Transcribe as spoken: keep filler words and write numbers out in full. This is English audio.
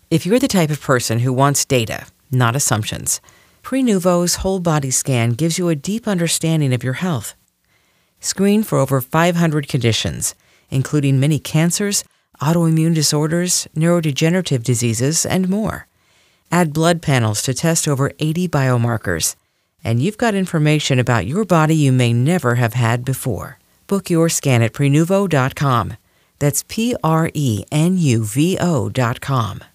If you're the type of person who wants data, not assumptions, Prenuvo's whole body scan gives you a deep understanding of your health. Screen for over five hundred conditions, including many cancers, autoimmune disorders, neurodegenerative diseases, and more. Add blood panels to test over eighty biomarkers, and you've got information about your body you may never have had before. Book your scan at Prenuvo dot com. That's P R E N U V O dot com.